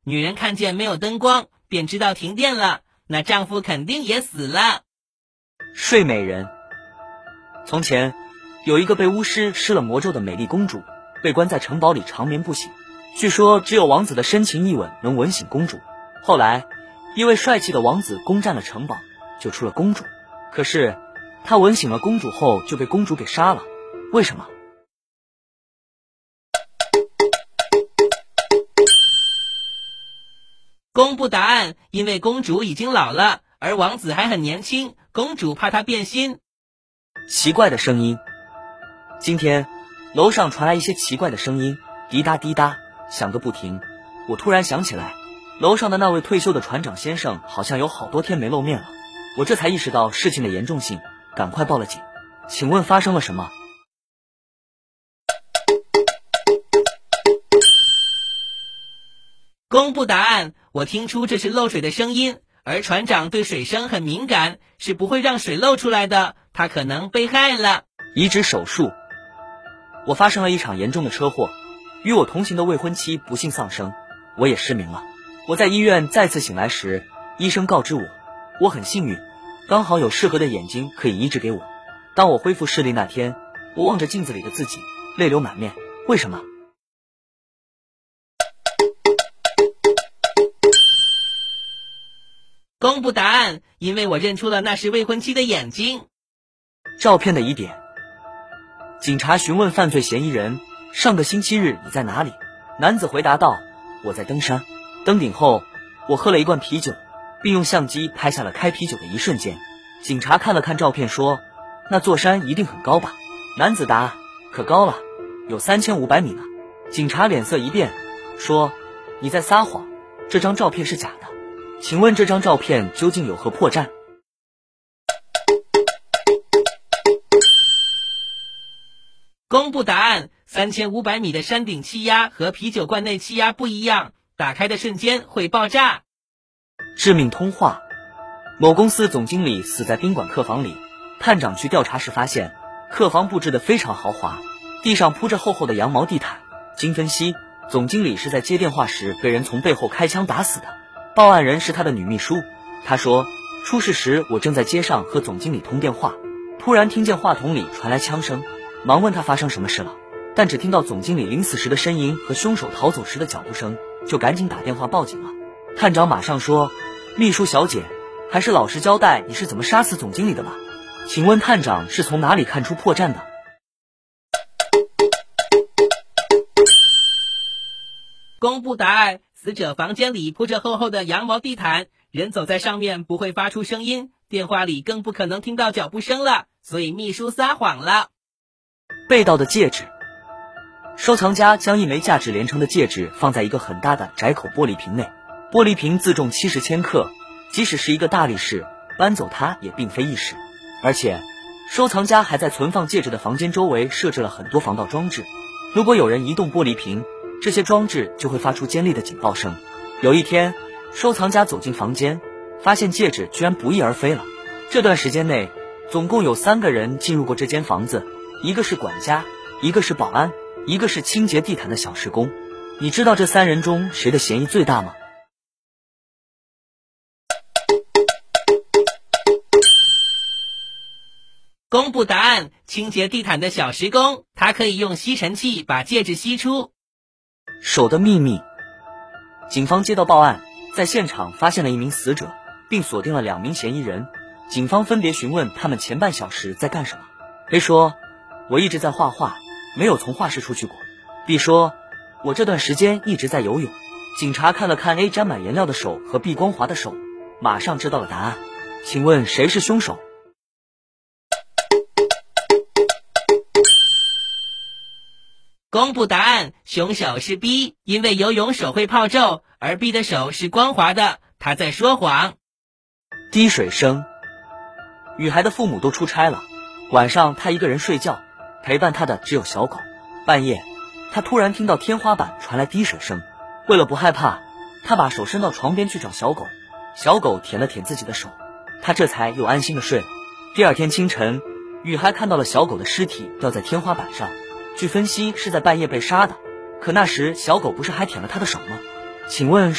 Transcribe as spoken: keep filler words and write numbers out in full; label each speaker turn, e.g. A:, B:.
A: 女人看见没有灯光，便知道停电了，那丈夫肯定也死了。
B: 睡美人。从前有一个被巫师施了魔咒的美丽公主，被关在城堡里长眠不醒。据说只有王子的深情一吻能吻醒公主。后来一位帅气的王子攻占了城堡，救出了公主。可是他吻醒了公主后就被公主给杀了。为什么？
A: 公布答案，因为公主已经老了，而王子还很年轻，公主怕他变心。
B: 奇怪的声音。今天楼上传来一些奇怪的声音，滴答滴答响个不停。我突然想起来，楼上的那位退休的船长先生好像有好多天没露面了。我这才意识到事情的严重性，赶快报了警。请问发生了什么？
A: 公布答案，我听出这是漏水的声音，而船长对水声很敏感，是不会让水漏出来的，他可能被害了。
B: 移植手术。我发生了一场严重的车祸，与我同行的未婚妻不幸丧生，我也失明了。我在医院再次醒来时，医生告知我，我很幸运，刚好有适合的眼睛可以移植给我。当我恢复视力那天，我望着镜子里的自己，泪流满面。为什么？
A: 公布答案，因为我认出了那是未婚妻的眼睛。
B: 照片的疑点。警察询问犯罪嫌疑人，上个星期日你在哪里？男子回答道，我在登山。登顶后，我喝了一罐啤酒，并用相机拍下了开啤酒的一瞬间。警察看了看照片说，那座山一定很高吧？男子答，可高了，有三千五百米呢。警察脸色一变，说，你在撒谎，这张照片是假的。请问这张照片究竟有何破绽？
A: 公布答案，三千五百米的山顶气压和啤酒罐内气压不一样，打开的瞬间会爆炸。
B: 致命通话。某公司总经理死在宾馆客房里，探长去调查时发现，客房布置得非常豪华，地上铺着厚厚的羊毛地毯。经分析，总经理是在接电话时被人从背后开枪打死的。报案人是他的女秘书，他说，出事时我正在街上和总经理通电话，突然听见话筒里传来枪声，忙问他发生什么事了，但只听到总经理临死时的呻吟和凶手逃走时的脚步声，就赶紧打电话报警了。探长马上说，秘书小姐，还是老实交代你是怎么杀死总经理的吧。请问探长是从哪里看出破绽的？
A: 公布答案，死者房间里铺着厚厚的羊毛地毯，人走在上面不会发出声音，电话里更不可能听到脚步声了，所以秘书撒谎了。
B: 被盗的戒指。收藏家将一枚价值连城的戒指放在一个很大的窄口玻璃瓶内，玻璃瓶自重七十千克，即使是一个大力士搬走它也并非易事。而且收藏家还在存放戒指的房间周围设置了很多防盗装置，如果有人移动玻璃瓶，这些装置就会发出尖利的警报声。有一天，收藏家走进房间，发现戒指居然不翼而飞了。这段时间内，总共有三个人进入过这间房子，一个是管家，一个是保安，一个是清洁地毯的小时工。你知道这三人中谁的嫌疑最大吗？
A: 公布答案，清洁地毯的小时工，他可以用吸尘器把戒指吸出。
B: 手的秘密。警方接到报案，在现场发现了一名死者，并锁定了两名嫌疑人。警方分别询问他们前半小时在干什么。A 说，我一直在画画，没有从画室出去过。B 说，我这段时间一直在游泳。警察看了看 A 沾满颜料的手和 B 光滑的手，马上知道了答案。请问谁是凶手？
A: 公布答案，凶手是 B， 因为游泳手会泡皱，而 B 的手是光滑的，他在说谎。
B: 滴水声。女孩的父母都出差了，晚上她一个人睡觉，陪伴她的只有小狗。半夜，她突然听到天花板传来滴水声，为了不害怕，她把手伸到床边去找小狗，小狗舔了舔自己的手，她这才又安心的睡了。第二天清晨，女孩看到了小狗的尸体掉在天花板上，据分析是在半夜被杀的，可那时小狗不是还舔了她的手吗？请问